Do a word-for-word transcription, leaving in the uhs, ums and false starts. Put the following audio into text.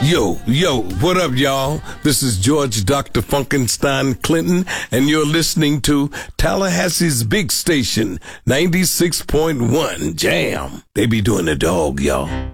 Yo, yo, what up, y'all? This is George Doctor Funkenstein Clinton, and you're listening to Tallahassee's big station, ninety-six point one Jam. They be doing the dog, y'all.